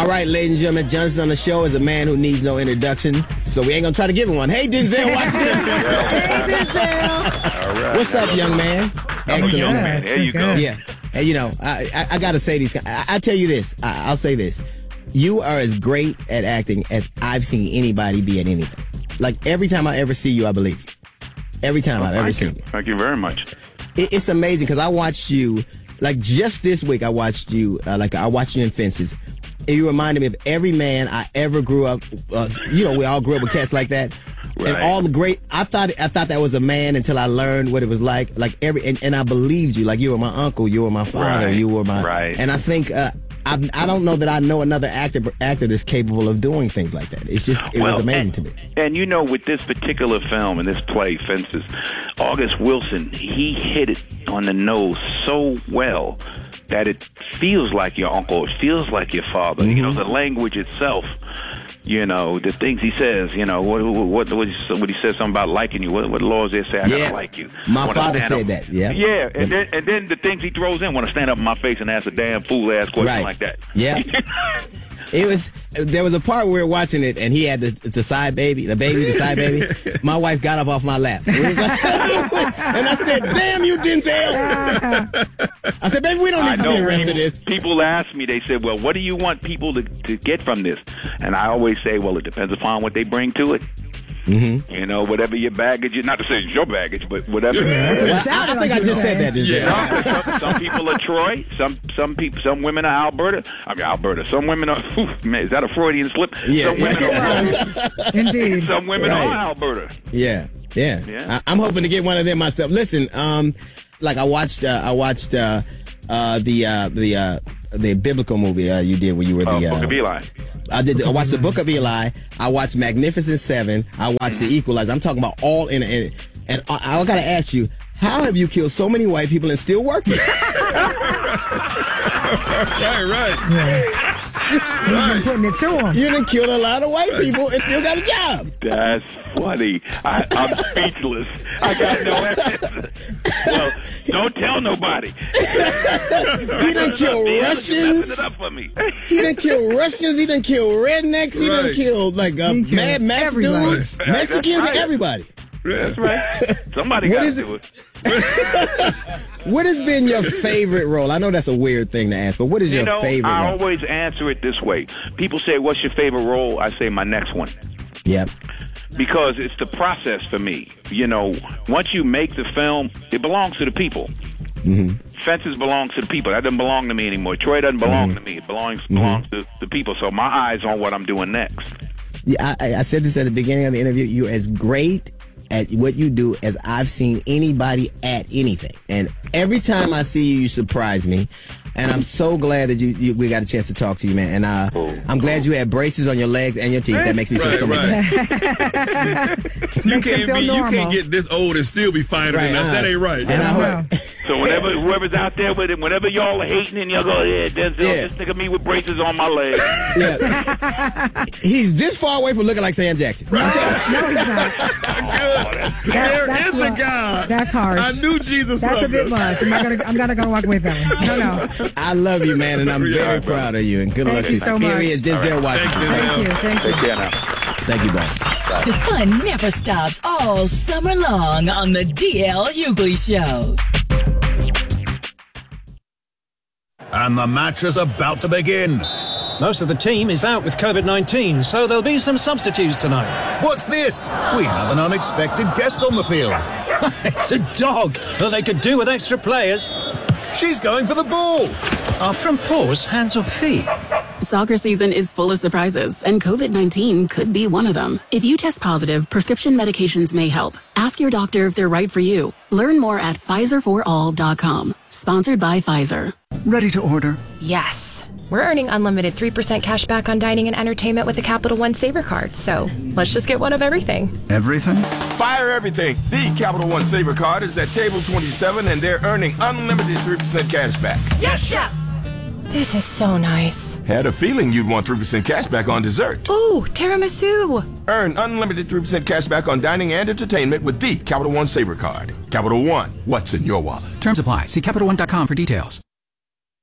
All right, ladies and gentlemen, Johnson on the show is a man who needs no introduction, so we ain't gonna try to give him one. Hey, Denzel Washington. Hey, Denzel. All right. What's up, young man? Excellent. Young man. There you go. Yeah. And you know, I gotta say these. I tell you this. I'll say this. You are as great at acting as I've seen anybody be at anything. Like every time I ever see you, I believe you. Every time I've ever seen you. Thank you very much. It's amazing because I watched you, like just this week, I watched you in Fences. And you reminded me of every man I ever grew up, we all grew up with cats like that. Right. And all the great, I thought that was a man until I learned what it was like. Like and I believed you. Like you were my uncle, you were my father, you were my, and I think, I don't know that I know another actor that's capable of doing things like that. It's just, it was amazing to me. And you know, with this particular film and this play, Fences, August Wilson, he hit it on the nose so well that it feels like your uncle, it feels like your father. Mm-hmm. You know, the language itself, you know, the things he says, you know, what he says something about liking you. What laws they say, I gotta like you. My father said that, Yeah, and then the things he throws in, want to stand up in my face and ask a damn fool-ass question like that. Yeah. There was a part where we were watching it, and he had the side baby. My wife got up off my lap. And I said, damn you, Denzel. I said, baby, we don't need to see the rest of this. People ask me, they said, well, what do you want people to get from this? And I always say, well, it depends upon what they bring to it. Mm-hmm. You know, whatever your baggage is, not to say it's your baggage, but whatever. I think I just said that. Yeah. Some people are Troy. Some women are Alberta. I mean, Alberta. Some women are. Man, is that a Freudian slip? Yeah. Some women are. Indeed. Some women are Alberta. Yeah. I'm hoping to get one of them myself. Listen, like I watched the biblical movie you did when you were the Book of Eli. I watched the Book of Eli. I watched Magnificent Seven. I watched The Equalizer. I'm talking about all in it. And I got to ask you, how have you killed so many white people and still working? Right. He's been putting it to him. You done killed a lot of white people and still got a job. That's funny. I'm speechless. I got no evidence. Well, don't tell nobody. He done killed Russians. He done killed Russians. He done killed rednecks. He done killed Mad Max dudes, Mexicans, and everybody. That's right. Somebody got to do it. What has been your favorite role? I know that's a weird thing to ask, but what is your favorite role? I always answer it this way. People say, what's your favorite role? I say my next one. Yep. Because it's the process for me. You know, once you make the film, it belongs to the people. Mm-hmm. Fences belongs to the people. That doesn't belong to me anymore. Troy doesn't belong to me. It belongs to the people. So my eyes on what I'm doing next. Yeah, I said this at the beginning of the interview. You're as great at what you do as I've seen anybody at anything. And every time I see you, you surprise me. And I'm so glad that we got a chance to talk to you, man. And I'm glad you had braces on your legs and your teeth. That makes me feel so much better. You can't get this old and still be finer than us. That ain't right. And so whoever's out there with it, whenever y'all are hating and y'all go, Denzel, this nigga me with braces on my legs. Yeah. He's this far away from looking like Sam Jackson. Right. No, he's not. There is a God. That's harsh. I knew Jesus. That's a bit much. I'm gonna walk away from him. No. I love you, man, and I'm very proud of you. And good luck to you. So much. Denzel Washington. Thank you. Take care now. Thank you, bye. The fun never stops all summer long on the DL Hughley Show. And the match is about to begin. Most of the team is out with COVID-19, so there'll be some substitutes tonight. What's this? We have an unexpected guest on the field. It's a dog. Well, they could do with extra players. She's going for the ball. Are from paws, hands or feet? Soccer season is full of surprises, and COVID-19 could be one of them. If you test positive, prescription medications may help. Ask your doctor if they're right for you. Learn more at PfizerForAll.com. Sponsored by Pfizer. Ready to order? Yes. We're earning unlimited 3% cash back on dining and entertainment with the Capital One Saver card, so let's just get one of everything. Everything? Fire everything. The Capital One Saver card is at table 27, and they're earning unlimited 3% cash back. Yes, Chef! This is so nice. Had a feeling you'd want 3% cash back on dessert. Ooh, tiramisu. Earn unlimited 3% cash back on dining and entertainment with the Capital One Saver card. Capital One, what's in your wallet? Terms apply. See CapitalOne.com for details.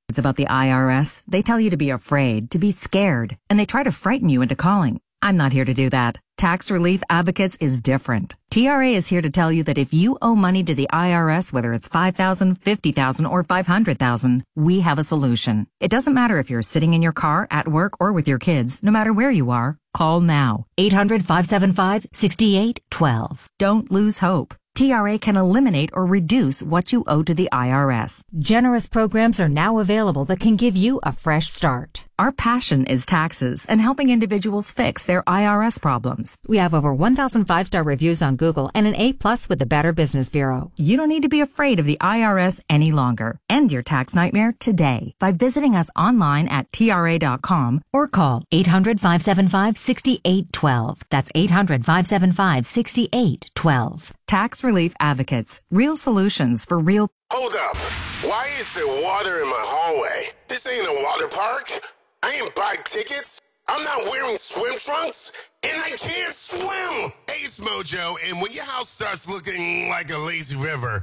It's about the IRS. They tell you to be afraid, to be scared, and they try to frighten you into calling. I'm not here to do that. Tax Relief Advocates is different. TRA is here to tell you that if you owe money to the IRS, whether it's $5,000, $50,000, or $500,000, we have a solution. It doesn't matter if you're sitting in your car, at work, or with your kids. No matter where you are, call now. 800-575-6812. Don't lose hope. TRA can eliminate or reduce what you owe to the IRS. Generous programs are now available that can give you a fresh start. Our passion is taxes and helping individuals fix their IRS problems. We have over 1,000 5-star reviews on Google and an A+ with the Better Business Bureau. You don't need to be afraid of the IRS any longer. End your tax nightmare today by visiting us online at TRA.com or call 800-575-6812. That's 800-575-6812. Tax Relief Advocates. Real solutions for real. Hold up. Why is there water in my hallway? This ain't a water park. I ain't buying tickets. I'm not wearing swim trunks. And I can't swim. Hey, it's Mojo. And when your house starts looking like a lazy river,